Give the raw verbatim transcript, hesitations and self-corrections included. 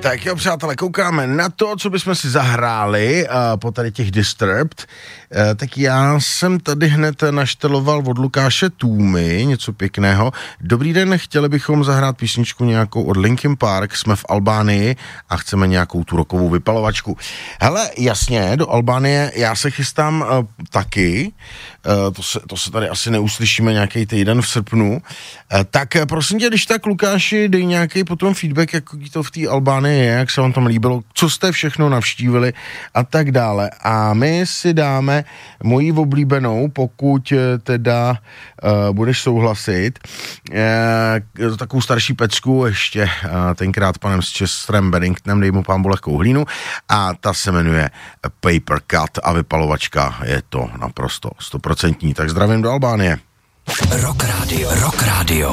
Tak jo, přátelé, koukáme na to, co bychom si zahráli uh, po tady těch Disturbed. Uh, tak já jsem tady hned našteloval od Lukáše Tůmy, něco pěkného. Dobrý den, chtěli bychom zahrát písničku nějakou od Linkin Park, jsme v Albánii a chceme nějakou tu rokovou vypalovačku. Hele, jasně, do Albánie já se chystám uh, taky, uh, to, se, to se tady asi neuslyšíme nějaký týden v srpnu. Uh, tak uh, prosím tě, když tak, Lukáši, dej nějaký potom feedback, jak to v té Albánii je, jak se vám tam líbilo, co jste všechno navštívili a tak dále. A my si dáme moji oblíbenou, pokud teda uh, budeš souhlasit, uh, takovou starší pecku, ještě uh, tenkrát panem s Chesterem Benningtonem, dej mu pán bo lehkou hlínu, a ta se jmenuje Paper Cut a vypalovačka je to naprosto stoprocentní. Tak zdravím do Albánie. Rock Radio, Rock Radio.